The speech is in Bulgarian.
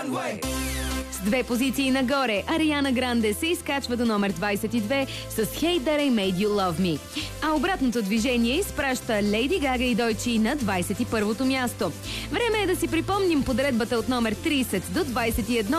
С 2 позиции нагоре, Ариана Гранде се изкачва до номер 22 с Hey That I Made You Love Me. А обратното движение изпраща Лейди Гага и Дойчи на 21-то място. Време е да си припомним подредбата от номер 30 до 21